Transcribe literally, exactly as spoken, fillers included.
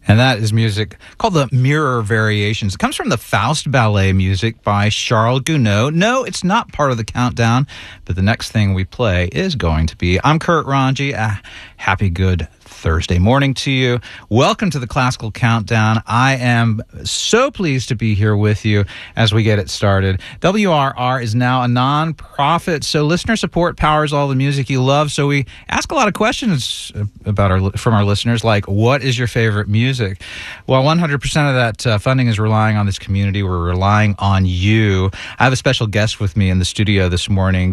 And that is music called the Mirror Variations. It comes from the Faust Ballet music by Charles Gounod. No, it's not part of the countdown, but the next thing we play is going to be. I'm Kurt Ranji. Uh, happy good Thursday morning to you. Welcome to the Classical Countdown. I am so pleased to be here with you as we get it started. W R R is now a non-profit, so listener support powers all the music you love. So we ask a lot of questions about our from our listeners, like, what is your favorite music? Well, one hundred percent of that uh, funding is relying on this community. We're relying on you. I have a special guest with me in the studio this morning.